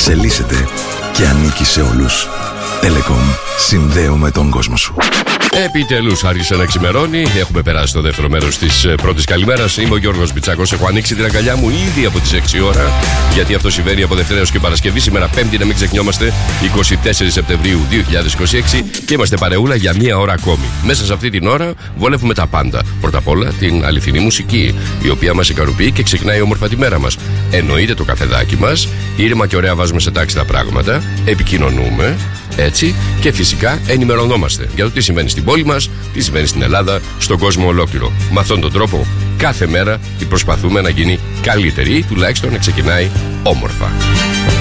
εξελίσσεται και ανήκει σε όλους. Telecom. Συνδέουμε τον κόσμο σου. Επιτελούς άρχισε να ξημερώνει. Έχουμε περάσει το δεύτερο μέρος της πρώτης καλημέρας. Είμαι ο Γιώργος Μπιτσάκος. Έχω ανοίξει την αγκαλιά μου ήδη από τις 6 ώρα. Γιατί αυτό συμβαίνει από Δευτέρα έως και Παρασκευή. Σήμερα Πέμπτη, να μην ξεχνιόμαστε, 24 Σεπτεμβρίου 2026. Και είμαστε παρεούλα για μία ώρα ακόμη. Μέσα σε αυτή την ώρα βολεύουμε τα πάντα. Πρώτα απ' όλα την αληθινή μουσική, η οποία μας ικανοποιεί και ξεχνάει όμορφα τη μέρα μας. Εννοείται το καφεδάκι μας. Ήρεμα και ωραία βάζουμε σε τάξη τα πράγματα. Επικοινωνούμε. Έτσι, και φυσικά ενημερωνόμαστε για το τι συμβαίνει στην πόλη μας, τι συμβαίνει στην Ελλάδα, στον κόσμο ολόκληρο. Με αυτόν τον τρόπο, κάθε μέρα προσπαθούμε να γίνει καλύτερη ή τουλάχιστον να ξεκινάει όμορφα.